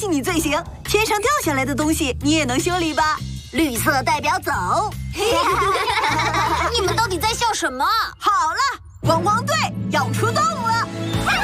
信你最行，天上掉下来的东西你也能修理吧？ 绿色代表走。 你们到底在笑什么？ 好了，汪汪队要出动了。